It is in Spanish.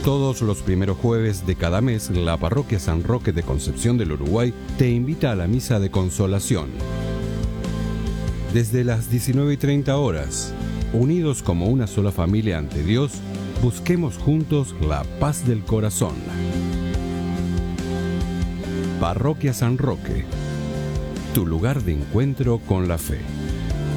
Todos los primeros jueves de cada mes, la Parroquia San Roque de Concepción del Uruguay te invita a la Misa de Consolación. Desde las 19:30 horas, unidos como una sola familia ante Dios, busquemos juntos la paz del corazón. Parroquia San Roque, tu lugar de encuentro con la fe.